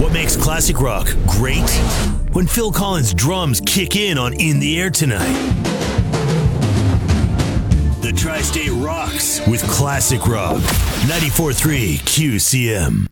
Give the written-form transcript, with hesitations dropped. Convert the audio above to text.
What makes classic rock great? When Phil Collins' drums kick in on In the Air Tonight. The Tri-State rocks with classic rock. 94.3 QCM.